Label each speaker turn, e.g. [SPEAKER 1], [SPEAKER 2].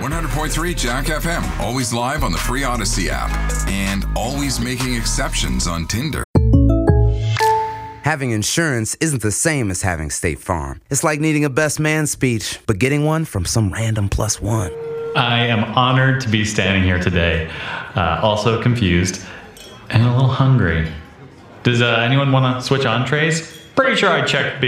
[SPEAKER 1] 100.3 Jack FM. Always live on the free Odyssey app. And always making exceptions on Tinder.
[SPEAKER 2] Having insurance isn't the same as having State Farm. It's like needing a best man speech, but getting one from some random plus one.
[SPEAKER 3] I am honored to be standing here today. Also confused and a little hungry. Does anyone want to switch entrees? Pretty sure I checked